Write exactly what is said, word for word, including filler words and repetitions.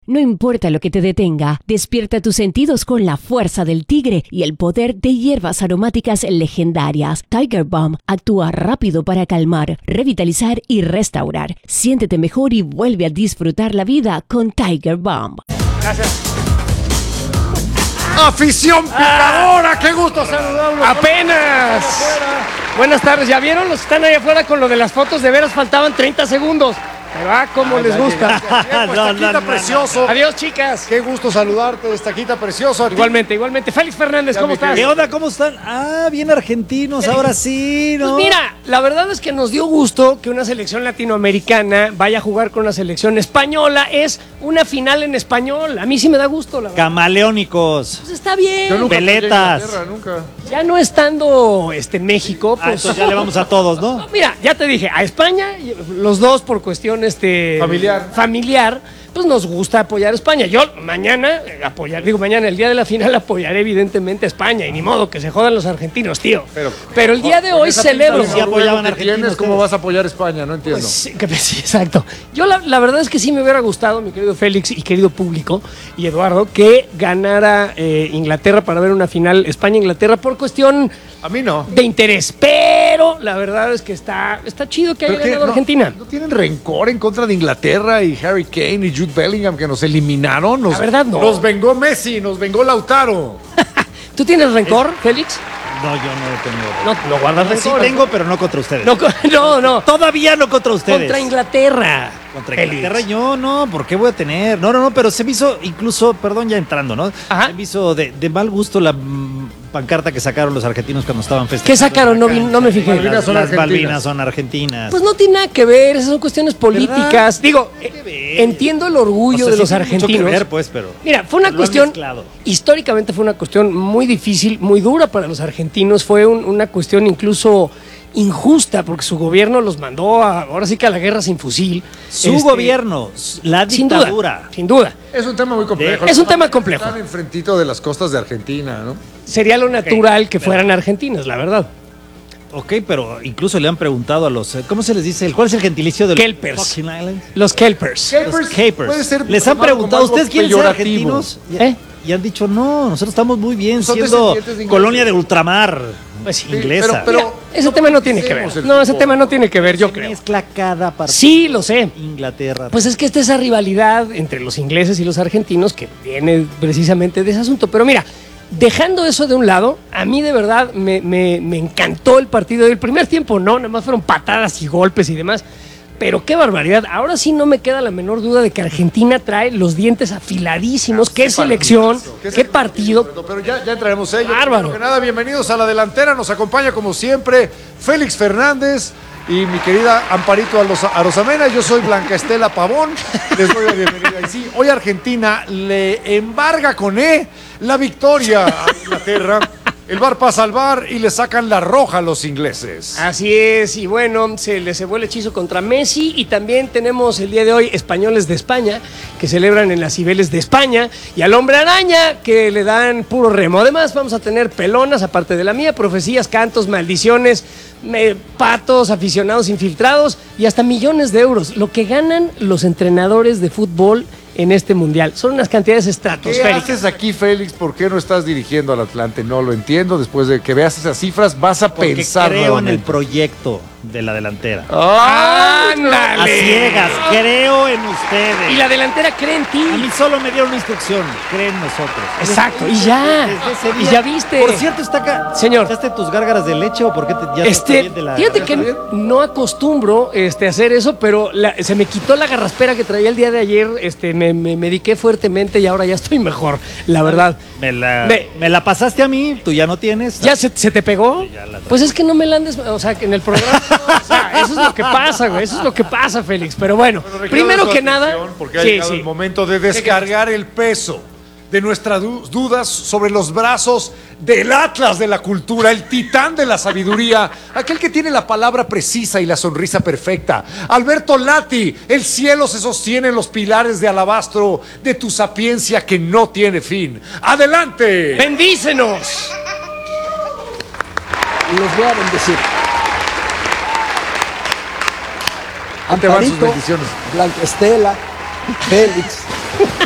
No importa lo que te detenga, despierta tus sentidos con la fuerza del tigre y el poder de hierbas aromáticas legendarias. Tiger Balm actúa rápido para calmar, revitalizar y restaurar. Siéntete mejor y vuelve a disfrutar la vida con Tiger Balm. Gracias. ¡Afición picadora! Ah, ¡qué gusto saludarlos! ¡Apenas! Buenas tardes, ¿ya vieron? Los que están ahí afuera con lo de las fotos, de veras faltaban treinta segundos. Pero ah, cómo ah, les gusta. Bien, pues, no, no, no, precioso. No. Adiós, chicas. Qué gusto saludarte, Estaquita precioso. Igualmente, igualmente. Félix Fernández, ya ¿cómo estás? ¿Qué onda? ¿Cómo están? Ah, bien argentinos, ¿Qué? Ahora sí, ¿no? Pues mira, la verdad es que nos dio gusto que una selección latinoamericana vaya a jugar con una selección española. Es una final en español. A mí sí me da gusto, la verdad. Camaleónicos. Pues está bien. Yo nunca Peletas. Nunca. Ya no estando este, México, pues... Ah, entonces ya le vamos a todos, ¿no? No, mira, ya te dije, a España, los dos por cuestión este, familiar. familiar, pues nos gusta apoyar a España. Yo mañana, apoyar, digo mañana, el día de la final apoyaré evidentemente a España. Y ni modo que se jodan los argentinos, tío. Pero, Pero el día de hoy celebro. Si apoyaban a Argentina, ¿cómo vas a apoyar a España? No entiendo. Pues, sí, que, sí, exacto. Yo la, la verdad es que sí me hubiera gustado, mi querido Félix y querido público, y Eduardo, que ganara eh, Inglaterra para ver una final España-Inglaterra por cuestión... A mí no. De interés, pero la verdad es que está, está chido que haya ganado no, Argentina. ¿No tienen rencor en contra de Inglaterra y Harry Kane y Jude Bellingham que nos eliminaron? Nos, la verdad no. Nos vengó Messi, nos vengó Lautaro. ¿Tú tienes rencor, Félix? No, yo no tengo. No, no guardas rencor. Sí tengo, pero no contra ustedes. No, no, no. Todavía no contra ustedes. Contra Inglaterra. Contra Inglaterra yo no, ¿por qué voy a tener? No, no, no, pero se me hizo incluso, perdón, ya entrando, ¿no? Ajá. Se me hizo de, de mal gusto la mm, pancarta que sacaron los argentinos cuando estaban festejando. ¿Qué sacaron? No, vi, no me fijé. Malvinas son las argentinas. Malvinas son argentinas. Pues no tiene nada que ver, esas son cuestiones políticas. ¿Verdad? Digo, eh, entiendo el orgullo o sea, de los sí argentinos. Mucho que ver, pues, pero mira, fue una cuestión, históricamente fue una cuestión muy difícil, muy dura para los argentinos. Fue un, una cuestión incluso injusta, porque su gobierno los mandó a, ahora sí que a la guerra sin fusil. Su este, gobierno, la dictadura. Sin duda, sin duda. Es un tema muy complejo. Es un tema complejo. Están enfrentito de las costas de Argentina, ¿no? Sería lo natural okay, que pero, fueran argentinas, la verdad. Ok, pero incluso le han preguntado a los, ¿cómo se les dice? ¿Cuál es el gentilicio de los Kelpers? Los Kelpers. Los Kelpers. Puede ser les han preguntado, ¿ustedes quieren ser argentinos? ¿Eh? Y han dicho, no, nosotros estamos muy bien siendo de colonia de ultramar. Pues sí, inglesa. Pero, pero mira, ese no tema no tiene que ver. No, ese tema no tiene que ver, yo creo. Mezcla cada partido. Sí, lo sé. Inglaterra. Pues es que esta esa rivalidad entre los ingleses y los argentinos que viene precisamente de ese asunto. Pero mira, dejando eso de un lado, a mí de verdad me, me, me encantó el partido. El primer tiempo no, nada más fueron patadas y golpes y demás. Pero qué barbaridad. Ahora sí no me queda la menor duda de que Argentina trae los dientes afiladísimos. Ah, qué, qué selección, qué, qué partido. Pero, pero ya, ya entraremos a ello. Bárbaro. Que nada, bienvenidos a la delantera. Nos acompaña como siempre Félix Fernández y mi querida Amparito Arosamena. Yo soy Blanca Estela Pavón. Les doy la bienvenida. Y sí, hoy Argentina le embarga con E la victoria a Inglaterra. El V A R pasa al V A R y le sacan la roja a los ingleses. Así es, y bueno, se le cebó el hechizo contra Messi. Y también tenemos el día de hoy españoles de España, que celebran en las Cibeles de España, y al Hombre Araña, que le dan puro remo. Además vamos a tener pelonas, aparte de la mía, profecías, cantos, maldiciones, me, patos, aficionados infiltrados, y hasta millones de euros. Lo que ganan los entrenadores de fútbol en este mundial. Son unas cantidades estratosféricas. ¿Qué haces aquí, Félix? ¿Por qué no estás dirigiendo al Atlante? No lo entiendo. Después de que veas esas cifras, vas a Porque pensar creo nuevamente. en el proyecto de la delantera. ¡Ándale! A ciegas, creo en ustedes. Y la delantera cree en ti. A mí solo me dieron una instrucción, creen en nosotros. Exacto, y ya. Y ya viste. Por cierto, está acá. Señor. ¿Echaste tus gárgaras de leche o por qué te ya este, bien de la... Fíjate que no acostumbro este, hacer eso, pero la, se me quitó la garraspera que traía el día de ayer. Este, me, me mediqué fuertemente y ahora ya estoy mejor, la verdad. Me la, me, me la pasaste a mí, tú ya no tienes. ¿Ya se, se te pegó? Pues es que no me la andes, o sea, que en el programa, o sea, eso es lo que pasa, güey, eso es lo que pasa, Félix. Pero bueno, bueno primero que nada, porque ha sí, llegado sí. el momento de descargar el peso de nuestras dudas sobre los brazos del Atlas de la cultura, el titán de la sabiduría, aquel que tiene la palabra precisa y la sonrisa perfecta. Alberto Lati, el cielo se sostiene en los pilares de alabastro de tu sapiencia que no tiene fin. ¡Adelante! ¡Bendícenos! Los voy a bendecir. ¿Dónde van sus bendiciones? Blanca Estela, Félix,